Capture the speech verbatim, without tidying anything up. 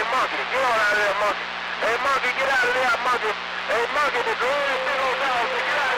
monkey. Get on out of there, monkey. Hey, monkey, get out of there, monkey. Hey, monkey, the green single house. Get out